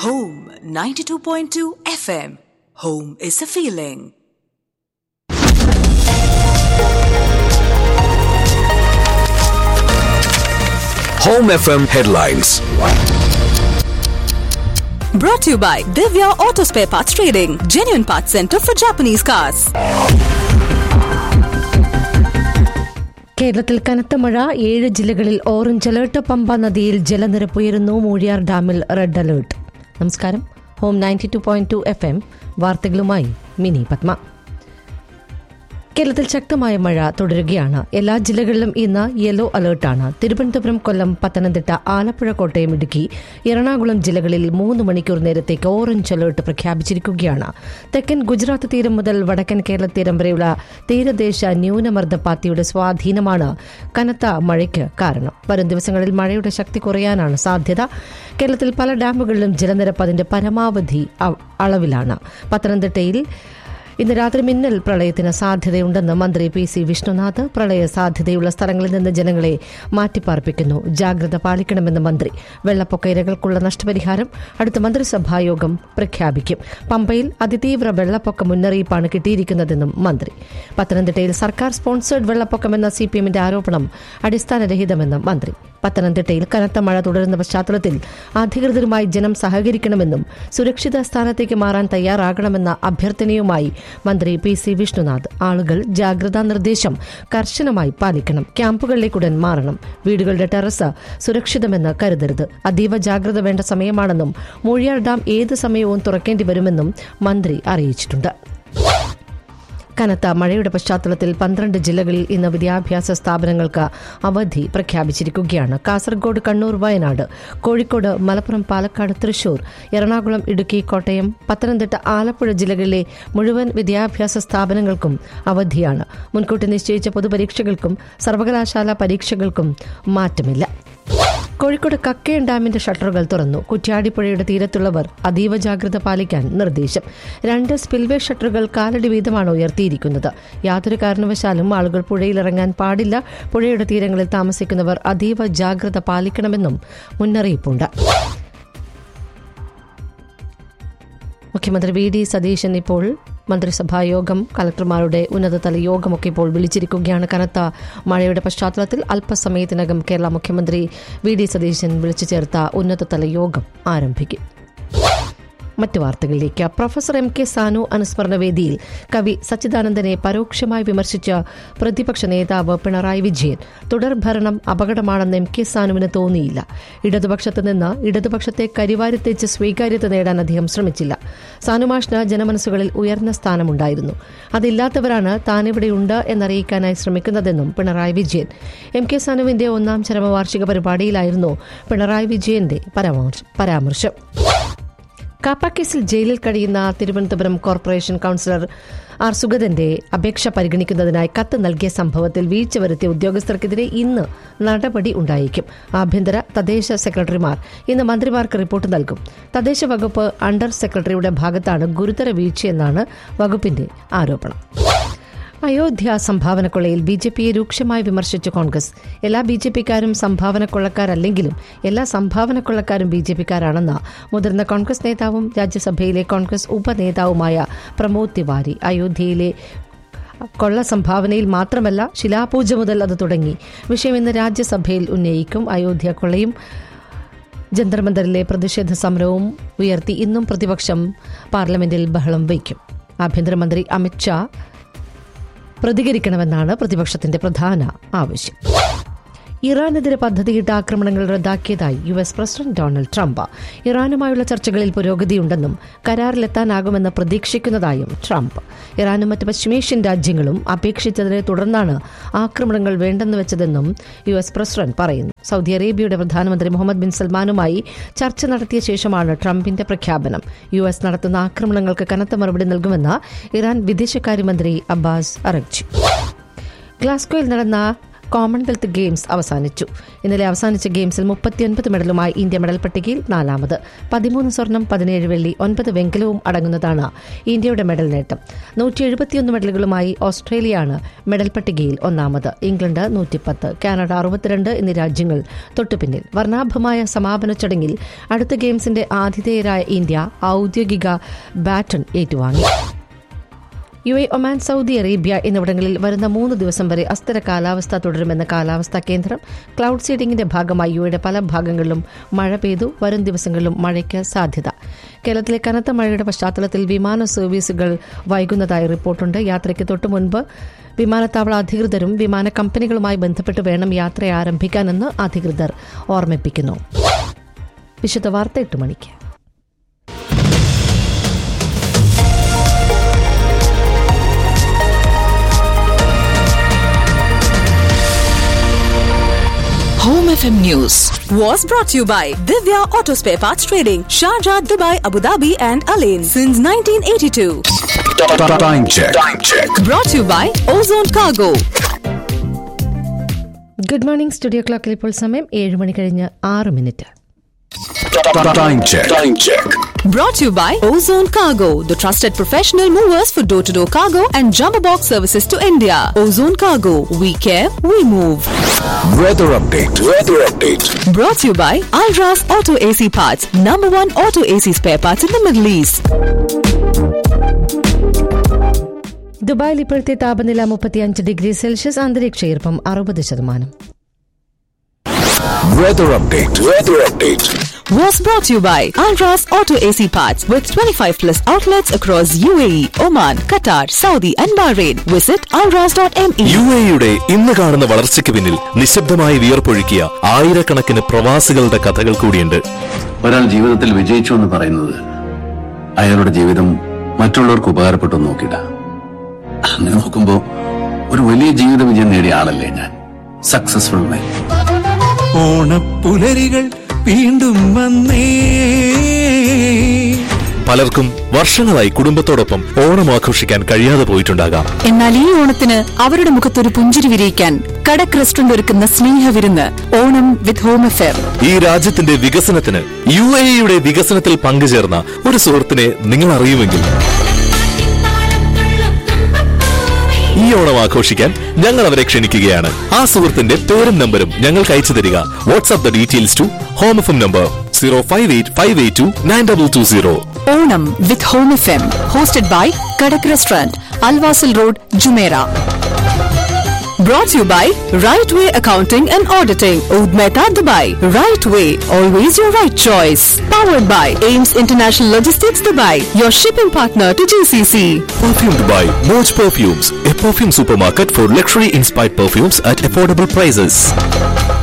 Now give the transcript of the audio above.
Home 92.2 FM. Home is a feeling. Home FM headlines. Brought to you by Divya Auto Spare Parts Trading, genuine parts center for Japanese cars. കേരളത്തിൽ കനത്ത മഴ, 7 ജില്ലകളിൽ orange alert. Pamba നദിയിൽ ജലനിരപ്പ് ഉയരുന്നു. മൂഴിയാർ ഡാമിൽ red alert. നമസ്കാരം. Home 92.2 FM വാർത്തകളുമായി മിനി പത്മ. കേരളത്തിൽ ശക്തമായ മഴ തുടരുകയാണ്. എല്ലാ ജില്ലകളിലും ഇന്ന് യെല്ലോ അലർട്ടാണ്. തിരുവനന്തപുരം, കൊല്ലം, പത്തനംതിട്ട, ആലപ്പുഴ, കോട്ടയം, ഇടുക്കി, എറണാകുളം ജില്ലകളിൽ 3 മണിക്കൂർ നേരത്തേക്ക് ഓറഞ്ച് അലർട്ട് പ്രഖ്യാപിച്ചിരിക്കുകയാണ്. തെക്കൻ ഗുജറാത്ത് തീരം മുതൽ വടക്കൻ കേരള തീരം വരെയുള്ള തീരദേശ ന്യൂനമർദ്ദപാത്തിയുടെ സ്വാധീനമാണ് കനത്ത മഴയ്ക്ക് കാരണം. വരും ദിവസങ്ങളിൽ മഴയുടെ ശക്തി കുറയാനാണ് സാധ്യത. കേരളത്തിൽ പല ഡാമുകളിലും ജലനിരപ്പ് അതിന്റെ പരമാവധി അളവിലാണ്. പത്തനംതിട്ടയിൽ ഇന്ന് രാത്രി മിന്നൽ പ്രളയത്തിന് സാധ്യതയുണ്ടെന്ന് മന്ത്രി PC വിഷ്ണുനാഥ്. പ്രളയ സാധ്യതയുള്ള സ്ഥലങ്ങളിൽ നിന്ന് ജനങ്ങളെ മാറ്റിപ്പാർപ്പിക്കുന്നു. ജാഗ്രത പാലിക്കണമെന്ന് മന്ത്രി. വെള്ളപ്പൊക്ക ഇരകൾക്കുള്ള നഷ്ടപരിഹാരം അടുത്ത മന്ത്രിസഭായോഗം പ്രഖ്യാപിക്കും. പമ്പയിൽ അതിതീവ്ര വെള്ളപ്പൊക്ക മുന്നറിയിപ്പാണ് കിട്ടിയിരിക്കുന്നതെന്നും മന്ത്രി. പത്തനംതിട്ടയിൽ സർക്കാർ സ്പോൺസേഡ് വെള്ളപ്പൊക്കമെന്ന CPMന്റെ ആരോപണം അടിസ്ഥാനരഹിതമെന്നും മന്ത്രി. പത്തനംതിട്ടയിൽ കനത്ത മഴ തുടരുന്ന പശ്ചാത്തലത്തിൽ അധികൃതരുമായി ജനം സഹകരിക്കണമെന്നും സുരക്ഷിത സ്ഥാനത്തേക്ക് മാറാൻ തയ്യാറാകണമെന്ന അഭ്യർത്ഥനയുമായി മന്ത്രി PC വിഷ്ണുനാഥ്. ആളുകൾ ജാഗ്രതാ നിർദ്ദേശം കർശനമായി പാലിക്കണം. ക്യാമ്പുകളിലേക്കുടൻ മാറണം. വീടുകളുടെ ടെറസ് സുരക്ഷിതമെന്ന് കരുതരുത്. അതീവ ജാഗ്രത വേണ്ട സമയമാണെന്നും മൂഴിയാർ ഡാം ഏത് സമയവും തുറക്കേണ്ടി വരുമെന്നും മന്ത്രി അറിയിച്ചിട്ടുണ്ട്. കനത്ത മഴയുടെ പശ്ചാത്തലത്തിൽ 12 ജില്ലകളിൽ ഇന്ന് വിദ്യാഭ്യാസ സ്ഥാപനങ്ങൾക്ക് അവധി പ്രഖ്യാപിച്ചിരിക്കുകയാണ്. കാസർഗോഡ്, കണ്ണൂർ, വയനാട്, കോഴിക്കോട്, മലപ്പുറം, പാലക്കാട്, തൃശൂർ, എറണാകുളം, ഇടുക്കി, കോട്ടയം, പത്തനംതിട്ട, ആലപ്പുഴ ജില്ലകളിലെ മുഴുവൻ വിദ്യാഭ്യാസ സ്ഥാപനങ്ങൾക്കും അവധിയാണ്. മുൻകൂട്ടി നിശ്ചയിച്ച പൊതുപരീക്ഷകൾക്കും സർവകലാശാല പരീക്ഷകൾക്കും മാറ്റമില്ല. കോഴിക്കോട് കക്കയം ഡാമിന്റെ ഷട്ടറുകൾ തുറന്നു. കുറ്റ്യാടിപ്പുഴയുടെ തീരത്തുള്ളവർ അതീവ ജാഗ്രത പാലിക്കാൻ നിർദ്ദേശം. 2 സ്പിൽവേ ഷട്ടറുകൾ കാലടി വീതമാണ് ഉയർത്തിയിരിക്കുന്നത്. യാതൊരു കാരണവശാലും ആളുകൾ പുഴയിലിറങ്ങാൻ പാടില്ല. പുഴയുടെ തീരങ്ങളിൽ താമസിക്കുന്നവർ അതീവ ജാഗ്രത പാലിക്കണമെന്നും മുന്നറിയിപ്പുണ്ട്. മുഖ്യമന്ത്രി VD സതീശൻ ഇപ്പോൾ മന്ത്രിസഭായോഗം, കളക്ടർമാരുടെ ഉന്നതതല യോഗമൊക്കെ ഇപ്പോൾ വിളിച്ചിരിക്കുകയാണ്. കനത്ത മഴയുടെ പശ്ചാത്തലത്തിൽ അല്പസമയത്തിനകം കേരള മുഖ്യമന്ത്രി VD സതീശൻ വിളിച്ചു ചേർത്ത ഉന്നതതല യോഗം ആരംഭിക്കും. മറ്റു വാർത്തകളിലേക്ക്. പ്രൊഫസർ MK സാനു അനുസ്മരണ വേദിയിൽ കവി സച്ചിദാനന്ദനെ പരോക്ഷമായി വിമർശിച്ച പ്രതിപക്ഷ നേതാവ് പിണറായി വിജയൻ. തുടർഭരണം അപകടമാണെന്ന് MK സാനുവിന് തോന്നിയില്ല. ഇടതുപക്ഷത്ത് നിന്ന് ഇടതുപക്ഷത്തെ കരിവാരിത്തേച്ച് സ്വീകാര്യത നേടാൻ അദ്ദേഹം ശ്രമിച്ചില്ല. സാനുമാഷിന് ജനമനസ്സുകളിൽ ഉയർന്ന സ്ഥാനമുണ്ടായിരുന്നു. അതില്ലാത്തവരാണ് താനിവിടെയുണ്ട് എന്നറിയിക്കാനായി ശ്രമിക്കുന്നതെന്നും പിണറായി വിജയൻ. MK സാനുവിന്റെ 1ാം ചരമവാർഷിക പരിപാടിയിലായിരുന്നു പിണറായി വിജയന്റെ പരാമർശം. കാപ്പ കേസിൽ ജയിലിൽ കഴിയുന്ന തിരുവനന്തപുരം കോർപ്പറേഷൻ കൌൺസിലർ R. സുഗതന്റെ അപേക്ഷ പരിഗണിക്കുന്നതിനായി കത്ത് നൽകിയ സംഭവത്തിൽ വീഴ്ച വരുത്തിയ ഉദ്യോഗസ്ഥർക്കെതിരെ ഇന്ന് നടപടി ഉണ്ടായേക്കും. ആഭ്യന്തര, തദ്ദേശ സെക്രട്ടറിമാർ ഇന്ന് മന്ത്രിമാർക്ക് റിപ്പോർട്ട് നൽകും. തദ്ദേശ വകുപ്പ് അണ്ടർ സെക്രട്ടറിയുടെ ഭാഗത്താണ് ഗുരുതര വീഴ്ചയെന്നാണ് വകുപ്പിന്റെ ആരോപണം. അയോധ്യ സംഭാവനക്കൊള്ളയിൽ BJPയെ രൂക്ഷമായി വിമർശിച്ച കോൺഗ്രസ്. എല്ലാ BJPക്കാരും സംഭാവനക്കൊള്ളക്കാരല്ലെങ്കിലും എല്ലാ സംഭാവനക്കൊള്ളക്കാരും BJPക്കാരാണെന്ന് മുതിർന്ന കോൺഗ്രസ് നേതാവും രാജ്യസഭയിലെ കോൺഗ്രസ് ഉപനേതാവുമായ പ്രമോദ് തിവാരി. അയോധ്യയിലെ കൊള്ള സംഭാവനയിൽ മാത്രമല്ല, ശിലാപൂജ മുതൽ അത് തുടങ്ങി. വിഷയം ഇന്ന് രാജ്യസഭയിൽ ഉന്നയിക്കും. അയോധ്യ കൊള്ളയും ജന്തർമന്ദറിലെ പ്രതിഷേധ സമരവും ഉയർത്തി ഇന്നും പ്രതിപക്ഷം പാർലമെന്റിൽ ബഹളം വയ്ക്കും. ആഭ്യന്തരമന്ത്രി അമിത് ഷാ പ്രതികരിക്കണമെന്നാണ് പ്രതിപക്ഷത്തിന്റെ പ്രധാന ആവശ്യം. ഇറാനെതിരെ പദ്ധതിയിട്ട ആക്രമണങ്ങൾ റദ്ദാക്കിയതായി US പ്രസിഡന്റ് ഡൊണാൾഡ് ട്രംപ്. ഇറാനുമായുള്ള ചർച്ചകളിൽ പുരോഗതിയുണ്ടെന്നും കരാറിലെത്താനാകുമെന്ന് പ്രതീക്ഷിക്കുന്നതായും ട്രംപ്. ഇറാനും മറ്റ് പശ്ചിമേഷ്യൻ രാജ്യങ്ങളും അപേക്ഷിച്ചതിനെ തുടർന്നാണ് ആക്രമണങ്ങൾ വേണ്ടെന്ന് വെച്ചതെന്നും US പ്രസിഡന്റ് പറയുന്നു. സൗദി അറേബ്യയുടെ പ്രധാനമന്ത്രി മുഹമ്മദ് ബിൻ സൽമാനുമായി ചർച്ച നടത്തിയ ശേഷമാണ് ട്രംപിന്റെ പ്രഖ്യാപനം. US നടത്തുന്ന ആക്രമണങ്ങൾക്ക് കനത്ത മറുപടി നൽകുമെന്ന് ഇറാൻ വിദേശകാര്യമന്ത്രി അബ്ബാസ് അറഗ്ചി. ഗ്ലാസ്ഗോയിൽ നടന്ന കോമൺവെൽത്ത് ഗെയിംസ് അവസാനിച്ചു. ഇന്നലെ അവസാനിച്ച ഗെയിംസിൽ 39 മെഡലുമായി ഇന്ത്യ മെഡൽ പട്ടികയിൽ 4ാമത്. 13 സ്വർണം, 17 വെള്ളി, 9 വെങ്കലവും അടങ്ങുന്നതാണ് ഇന്ത്യയുടെ മെഡൽ നേട്ടം. 171 മെഡലുകളുമായി ഓസ്ട്രേലിയയാണ് മെഡൽ പട്ടികയിൽ 1ാമത്. ഇംഗ്ലണ്ട് 110, കാനഡ 62 എന്നീ രാജ്യങ്ങൾ തൊട്ടുപിന്നിൽ. വർണ്ണാഭമായ സമാപന ചടങ്ങിൽ അടുത്ത ഗെയിംസിന്റെ ആതിഥേയരായ ഇന്ത്യ ഔദ്യോഗിക ബാറ്റൺ ഏറ്റുവാങ്ങി. UAE, ഒമാൻ, സൗദി അറേബ്യ എന്നിവിടങ്ങളിൽ വരുന്ന 3 ദിവസം വരെ അസ്ഥിര കാലാവസ്ഥ തുടരുമെന്ന് കാലാവസ്ഥാ കേന്ദ്രം. ക്ലൌഡ് സീഡിംഗിന്റെ ഭാഗമായി UAEയുടെ പല ഭാഗങ്ങളിലും മഴ പെയ്തു. വരും ദിവസങ്ങളിലും മഴയ്ക്ക് സാധ്യത. കേരളത്തിലെ കനത്ത മഴയുടെ പശ്ചാത്തലത്തിൽ വിമാന സർവീസുകൾ വൈകുന്നതായി റിപ്പോർട്ടുണ്ട്. യാത്രയ്ക്ക് തൊട്ടു മുൻപ് വിമാനത്താവള അധികൃതരും വിമാന കമ്പനികളുമായി ബന്ധപ്പെട്ട് വേണം യാത്ര ആരംഭിക്കാനെന്ന് അധികൃതർ ഓർമ്മിപ്പിക്കുന്നു. വിശദ വാർത്ത 8 മണിക്ക്. Home FM News was brought to you by Divya Auto Spare Parts Trading, Sharjah, Dubai, Abu Dhabi and Alain since 1982. Time check. Brought to you by Ozone Cargo. Good morning. Studio ക്ലോക്കിൽ ഇപ്പോൾ സമയം 7 മണി കഴിഞ്ഞ് 6 minute. Time check. Brought to you by Ozone Cargo, the trusted professional movers for door-to-door cargo and jumbo box services to India. Ozone Cargo, we care, we move. Weather update. Brought to you by Alras Auto AC Parts, #1 auto AC spare parts in the Middle East. ദുബായിൽ ഇപ്പോഴത്തെ താപനില 35 degree Celsius, അന്തരീക്ഷ ഈർപ്പം 60%. Weather update. Was brought to you by Alras Auto AC Parts with 25+ outlets across UAE, Oman, Qatar, Saudi and Bahrain. Visit alras.me. UAEയുടെ ഇന്ന് കാണുന്ന വളർച്ചയ്ക്ക് പിന്നിൽ നിശബ്ദമായി വിയർപ്പൊഴുക്കിയ ആയിരക്കണക്കിന് പ്രവാസികളുടെ കഥകൾ കൂടിയുണ്ട്. ഒരാൾ ജീവിതത്തിൽ വിജയിച്ചു എന്ന് പറയുന്നത് അയാളുടെ ജീവിതം മറ്റുള്ളവർക്ക് ഉപകാരപ്പെട്ടു നോക്കിയിട്ട. അങ്ങനെ നോക്കുമ്പോ ഒരു വലിയ ജീവിത വിജയം നേടിയ ആളല്ലേ ഞാൻ. സക്സസ്ഫുൾ മാൻ. ഓണപ്പുലരികൾ വീണ്ടും വന്നേ. പലർക്കും വർഷങ്ങളായി കുടുംബത്തോടൊപ്പം ഓണം ആഘോഷിക്കാൻ കഴിയാതെ പോയിട്ടുണ്ടാകാം. എന്നാൽ ഈ ഓണത്തിന് അവരുടെ മുഖത്തൊരു പുഞ്ചിരി വിരിയിക്കാൻ കടക് റെസ്റ്റോറന്റ് ഒരുക്കുന്ന സ്നേഹവിരുന്ന് ഓണം വിത്ത് ഹോം അഫെയർ. ഈ രാജ്യത്തിന്റെ വികസനത്തിന് UAEയുടെ വികസനത്തിൽ പങ്കുചേർന്ന ഒരു സുഹൃത്തിനെ നിങ്ങൾ അറിയുമെങ്കിൽ ഈ ഓണം ആഘോഷിക്കാൻ ഞങ്ങൾ അവരെ ക്ഷണിക്കുകയാണ്. ആ സുഹൃത്തിന്റെ പേരും നമ്പരും ഞങ്ങൾക്ക് അയച്ചു തരിക. WhatsApp the details to home FM number 05858292220. Onam with home FM hosted by Kadak restaurant, Al Wasl road, Jumeirah. Brought to you by Right Way Accounting and Auditing, Oud Mehta, Dubai. Right Way, always your right choice. Powered by Ames International Logistics, Dubai, your shipping partner to GCC. Perfume Dubai, Moj Perfumes, a perfume supermarket for luxury inspired perfumes at affordable prices.